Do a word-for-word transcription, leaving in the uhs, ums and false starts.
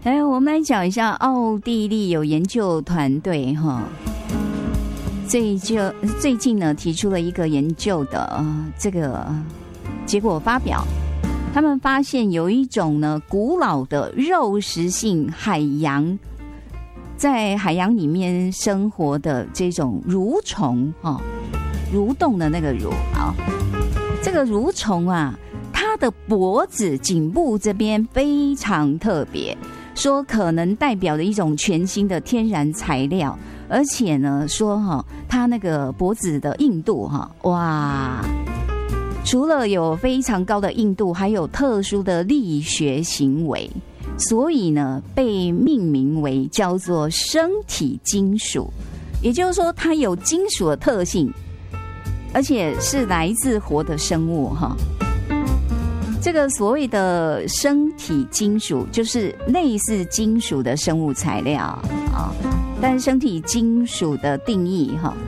来，我们来讲一下奥地利有研究团队哈，最就最近呢提出了一个研究的、呃、这个结果发表，他们发现有一种呢古老的肉食性海洋，在海洋里面生活的这种蠕虫哈，蠕动的那个蠕啊，这个蠕虫啊，它的脖子颈部这边非常特别。说可能代表的一种全新的天然材料，而且呢，说哈，它那个脖子的硬度哈，哇，除了有非常高的硬度，还有特殊的力学行为，所以呢，被命名为叫做生体金属，也就是说，它有金属的特性，而且是来自活的生物哈。这个所谓的生体金属，就是类似金属的生物材料啊。但是生体金属的定义哈，